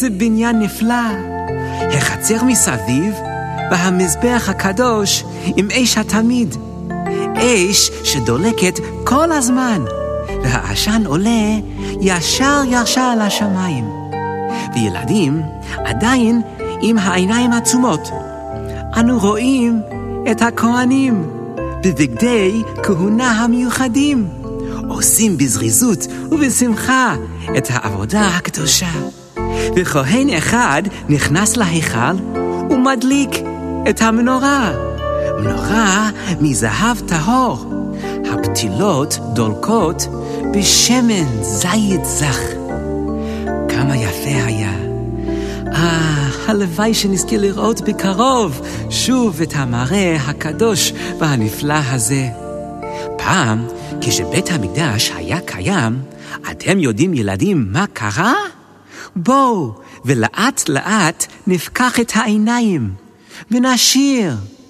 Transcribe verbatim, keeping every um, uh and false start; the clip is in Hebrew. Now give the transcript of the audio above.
איזה בניין נפלא. החצר מסביב, והמזבח הקדוש עם אש התמיד. אש שדולקת כל הזמן, והעשן עולה ישר ישר לשמיים. וילדים עדיין עם העיניים עצומות. אנו רואים את הכהנים בבגדי כהונה המיוחדים, עושים בזריזות ובשמחה את העבודה הקדושה. וכהן אחד נכנס להיכל ומדליק את המנורה, מנורה מזהב טהור. הפתילות דולקות בשמן זית זך. כמה יפה היה. אה, הלוואי שנזכה לראות בקרוב שוב את המראה הקדוש והנפלא הזה. פעם, כשבית המקדש היה קיים, אתם יודעים ילדים מה קרה? בואו ולאט לאט נפקח את העיניים ונשיר.